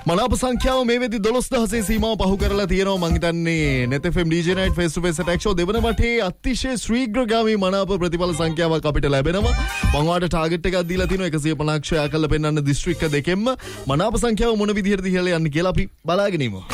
මනාප සංඛ්‍යාව මේ වෙද්දි 12000 සීමාව පහු කරලා තියෙනවා. මං හිතන්නේ net fm dj night face to face attack show දෙවන වටේ අතිශය ශීඝ්‍රගාමී මනාප ප්‍රතිඵල සංඛ්‍යාවක් අපිට ලැබෙනවා. මං ඔයාලට ටාගට් එකක් දීලා තිනවා 150ක් ෂෙයා කරලා පෙන්වන්න දිස්ත්‍රික්ක දෙකෙන්ම. මනාප සංඛ්‍යාව මොන විදිහටද ඉහළ යන්නේ කියලා අපි බලාගෙන ඉමු.